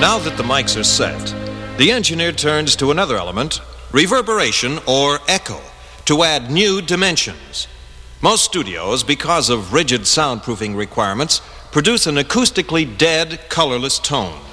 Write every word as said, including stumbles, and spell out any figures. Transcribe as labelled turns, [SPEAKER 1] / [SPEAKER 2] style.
[SPEAKER 1] Now that the mics are set, the engineer turns to another element, reverberation or echo, to add new dimensions. Most studios, because of rigid soundproofing requirements, produce an acoustically dead, colorless tone.